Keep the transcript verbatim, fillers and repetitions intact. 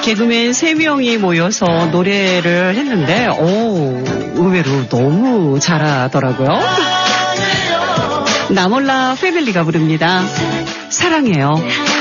개그맨 세 명이 모여서 노래를 했는데 오, 의외로 너무 잘하더라고요. 나몰라 패밀리가 부릅니다. 사랑해요.